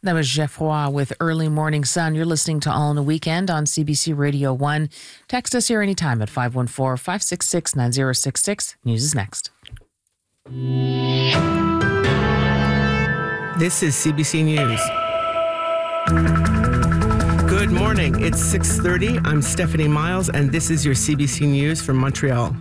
That was Jeff Roy with Early Morning Sun. You're listening to All in the Weekend on CBC Radio 1. Text us here anytime at 514-566-9066. News is next. This is CBC News. Good morning. It's 6:30. I'm Stephanie Miles, and this is your CBC News from Montreal.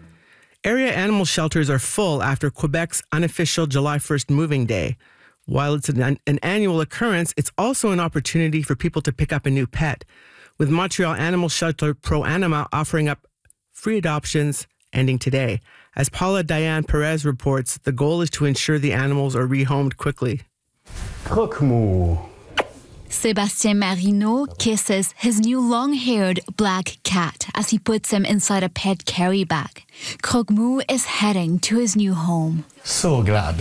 Area animal shelters are full after Quebec's unofficial July 1st moving day. While it's an annual occurrence, it's also an opportunity for people to pick up a new pet, with Montreal Animal Shelter Pro Anima offering up free adoptions ending today. As Paula Diane Perez reports, the goal is to ensure the animals are rehomed quickly. Croque-mou. Sébastien Marino kisses his new long-haired black cat as he puts him inside a pet carry bag. Croque-mou is heading to his new home. So glad.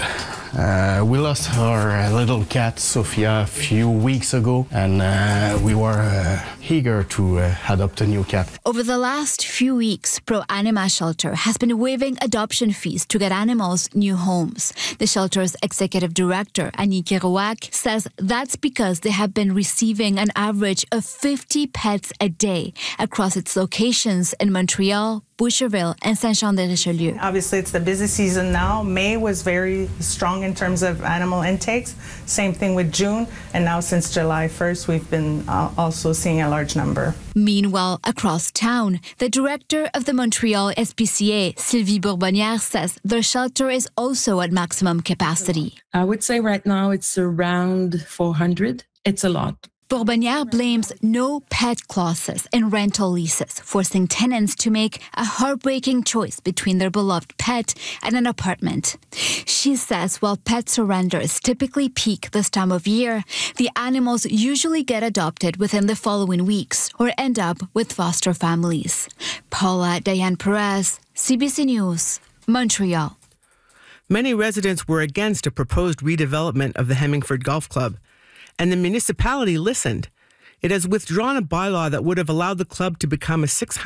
We lost our little cat, Sophia, a few weeks ago, and we were eager to adopt a new cat. Over the last few weeks, Pro Anima Shelter has been waiving adoption fees to get animals new homes. The shelter's executive director, Annie Kerouac, says that's because they have been receiving an average of 50 pets a day across its locations in Montreal, Boucherville, and Saint-Jean-de-Richelieu. Obviously, it's the busy season now. May was very strong in terms of animal intakes. Same thing with June. And now since July 1st, we've been also seeing a large number. Meanwhile, across town, the director of the Montreal SPCA, Sylvie Bourbonnière, says their shelter is also at maximum capacity. I would say right now it's around 400. It's a lot. Bourbonnière blames no pet clauses in rental leases, forcing tenants to make a heartbreaking choice between their beloved pet and an apartment. She says while pet surrenders typically peak this time of year, the animals usually get adopted within the following weeks or end up with foster families. Paula Diane Perez, CBC News, Montreal. Many residents were against a proposed redevelopment of the Hemmingford Golf Club, and the municipality listened. It has withdrawn a bylaw that would have allowed the club to become a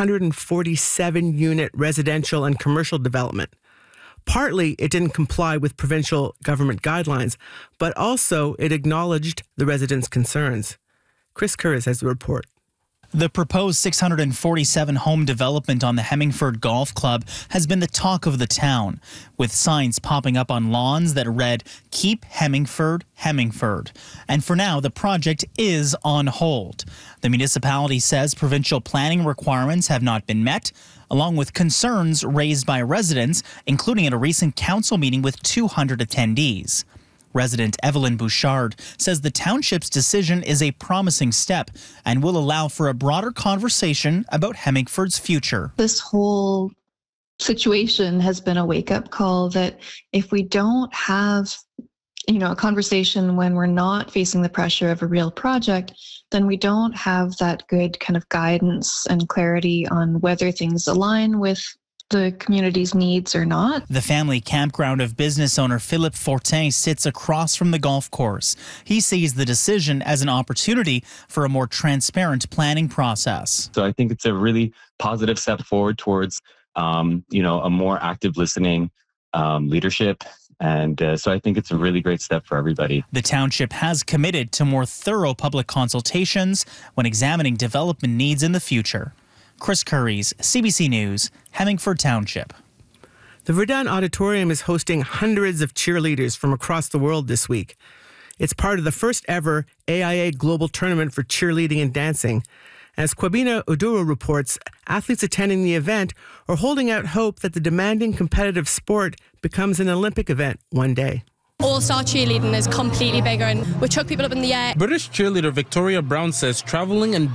647-unit residential and commercial development. Partly, it didn't comply with provincial government guidelines, but also it acknowledged the residents' concerns. Chris Curtis has the report. The proposed 647-home development on the Hemmingford Golf Club has been the talk of the town, with signs popping up on lawns that read, "Keep Hemmingford, Hemmingford." And for now, the project is on hold. The municipality says provincial planning requirements have not been met, along with concerns raised by residents, including at a recent council meeting with 200 attendees. Resident Evelyn Bouchard says the township's decision is a promising step and will allow for a broader conversation about Hemmingford's future. This whole situation has been a wake-up call that if we don't have, a conversation when we're not facing the pressure of a real project, then we don't have that good kind of guidance and clarity on whether things align with the community's needs or not. The family campground of business owner Philippe Fortin sits across from the golf course. He sees the decision as an opportunity for a more transparent planning process. So I think it's a really positive step forward towards, a more active listening leadership. And so I think it's a really great step for everybody. The township has committed to more thorough public consultations when examining development needs in the future. Chris Curries, CBC News, Hemmingford Township. The Verdun Auditorium is hosting hundreds of cheerleaders from across the world this week. It's part of the first ever AIA Global Tournament for Cheerleading and Dancing. As Kwabena Oduro reports, athletes attending the event are holding out hope that the demanding competitive sport becomes an Olympic event one day. All-star cheerleading is completely bigger and we chuck people up in the air. British cheerleader Victoria Brown says travelling and